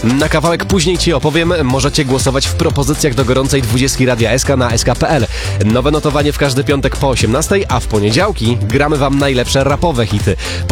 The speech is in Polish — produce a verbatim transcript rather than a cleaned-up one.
Na kawałek później Ci opowiem, możecie głosować w propozycjach do gorącej dwudziestki Radia S K na S K kropka P L. Nowe notowanie w każdy piątek po osiemnastej, a w poniedziałki gramy Wam najlepsze rapowe hity.